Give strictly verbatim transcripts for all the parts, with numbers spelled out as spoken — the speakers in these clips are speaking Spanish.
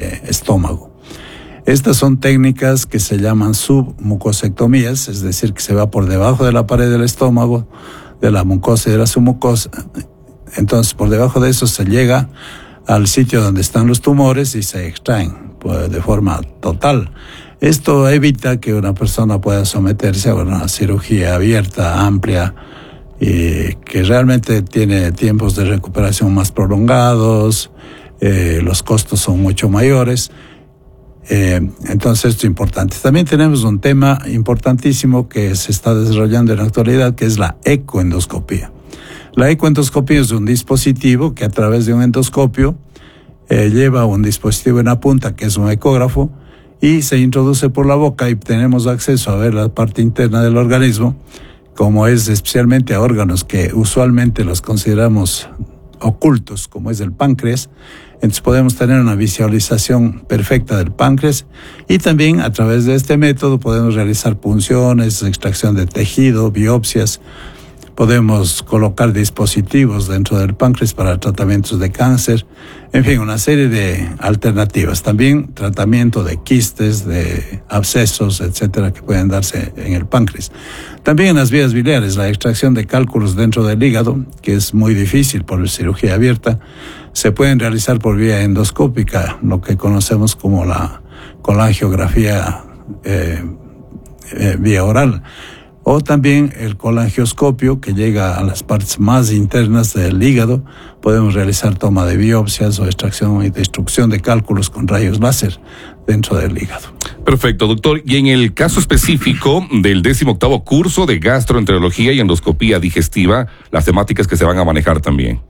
de estómago. Estas son técnicas que se llaman submucosectomías, es decir, que se va por debajo de la pared del estómago, de la mucosa y de la submucosa. Entonces, por debajo de eso se llega al sitio donde están los tumores y se extraen pues, de forma total. Esto evita que una persona pueda someterse a una cirugía abierta, amplia, y que realmente tiene tiempos de recuperación más prolongados, eh, los costos son mucho mayores. Eh, entonces esto es importante. También tenemos un tema importantísimo que se está desarrollando en la actualidad, que es la ecoendoscopía. La ecoendoscopía es un dispositivo que a través de un endoscopio eh, lleva un dispositivo en la punta, que es un ecógrafo, y se introduce por la boca y tenemos acceso a ver la parte interna del organismo, como es especialmente a órganos que usualmente los consideramos ocultos, como es el páncreas. Entonces podemos tener una visualización perfecta del páncreas y también a través de este método podemos realizar punciones, extracción de tejido, biopsias. Podemos colocar dispositivos dentro del páncreas para tratamientos de cáncer. En fin, una serie de alternativas. También tratamiento de quistes, de abscesos, etcétera, que pueden darse en el páncreas. También en las vías biliares, la extracción de cálculos dentro del hígado, que es muy difícil por cirugía abierta, se pueden realizar por vía endoscópica, lo que conocemos como la colangiografía eh, eh, vía oral. O también el colangioscopio, que llega a las partes más internas del hígado. Podemos realizar toma de biopsias o extracción y destrucción de cálculos con rayos láser dentro del hígado. Perfecto, doctor. Y en el caso específico del décimo octavo curso de gastroenterología y endoscopía digestiva, las temáticas que se van a manejar también.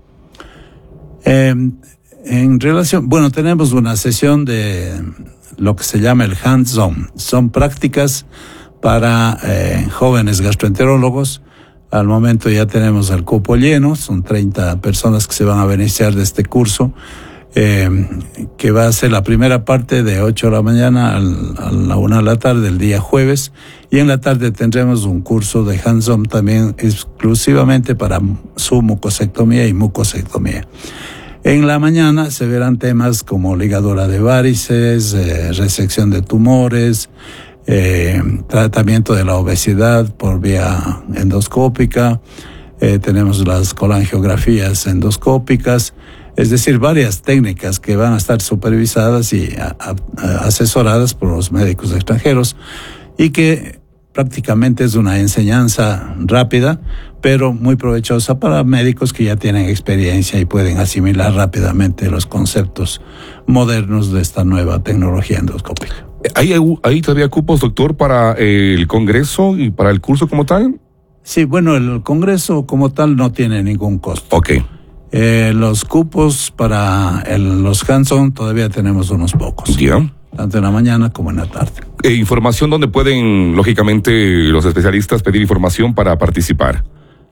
Eh, en relación, bueno, tenemos una sesión de lo que se llama el hands-on. Son prácticas para eh, jóvenes gastroenterólogos. Al momento ya tenemos el cupo lleno, son treinta personas que se van a beneficiar de este curso, eh, que va a ser la primera parte de ocho de la mañana al, a la una de la tarde del día jueves, y en la tarde tendremos un curso de hands-on también exclusivamente para submucosectomía y mucosectomía. En la mañana se verán temas como ligadura de varices, eh, resección de tumores, Eh, tratamiento de la obesidad por vía endoscópica, eh, tenemos las colangiografías endoscópicas, es decir, varias técnicas que van a estar supervisadas y a, a, a asesoradas por los médicos extranjeros, y que prácticamente es una enseñanza rápida, pero muy provechosa para médicos que ya tienen experiencia y pueden asimilar rápidamente los conceptos modernos de esta nueva tecnología endoscópica. ¿Hay, ¿Hay todavía cupos, doctor, para el congreso y para el curso como tal? Sí, bueno, el congreso como tal no tiene ningún costo. Ok. Eh, los cupos para el, los hands-on todavía tenemos unos pocos. Ya. Yeah. Tanto en la mañana como en la tarde. Eh, información donde pueden, lógicamente, los especialistas pedir información para participar.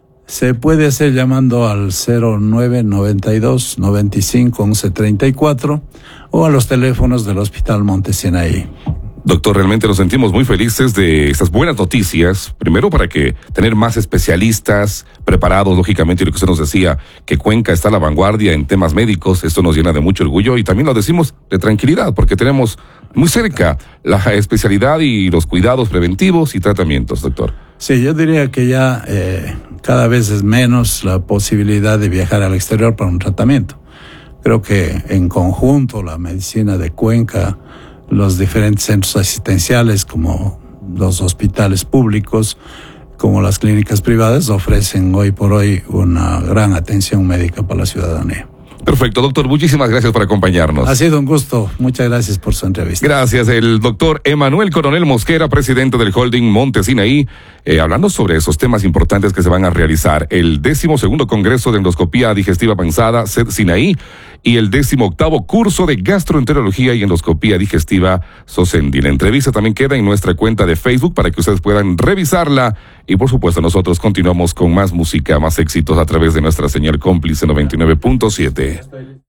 Se puede hacer llamando al cero nueve noventa y dos noventa y cinco once treinta y cuatro o a los teléfonos del Hospital Monte Sinaí. Doctor, realmente nos sentimos muy felices de estas buenas noticias. Primero, para que tener más especialistas preparados, lógicamente, y lo que usted nos decía, que Cuenca está a la vanguardia en temas médicos. Esto nos llena de mucho orgullo y también lo decimos de tranquilidad, porque tenemos muy cerca la especialidad y los cuidados preventivos y tratamientos, doctor. Sí, yo diría que ya eh, cada vez es menos la posibilidad de viajar al exterior para un tratamiento. Creo que en conjunto la medicina de Cuenca, los diferentes centros asistenciales como los hospitales públicos, como las clínicas privadas, ofrecen hoy por hoy una gran atención médica para la ciudadanía. Perfecto, doctor, muchísimas gracias por acompañarnos. Ha sido un gusto, muchas gracias por su entrevista. Gracias, el doctor Emanuel Coronel Mosquera, presidente del Holding Monte Sinaí, eh, hablando sobre esos temas importantes que se van a realizar, el décimo segundo Congreso de Endoscopía Digestiva Avanzada, C E D Sinaí, y el décimo octavo curso de Gastroenterología y Endoscopía Digestiva, SOSENDI. La entrevista también queda en nuestra cuenta de Facebook para que ustedes puedan revisarla, y por supuesto nosotros continuamos con más música, más éxitos a través de nuestra señal cómplice noventa y nueve punto siete.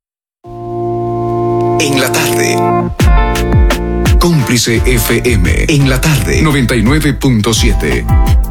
En la tarde. Cómplice F M. En la tarde. noventa y nueve punto siete.